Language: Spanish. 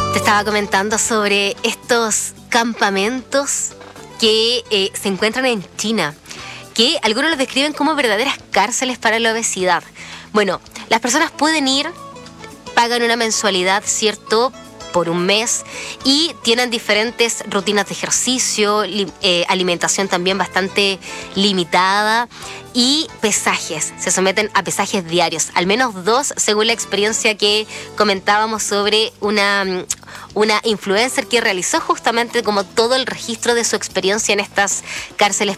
Te estaba comentando sobre estos campamentos que se encuentran en China, que algunos los describen como verdaderas cárceles para la obesidad. Bueno, las personas pueden ir, pagan una mensualidad, ¿cierto?, por un mes y tienen diferentes rutinas de ejercicio, alimentación también bastante limitada y pesajes. Se someten a pesajes diarios, al menos 2, según la experiencia que comentábamos sobre una influencer que realizó justamente como todo el registro de su experiencia en estas cárceles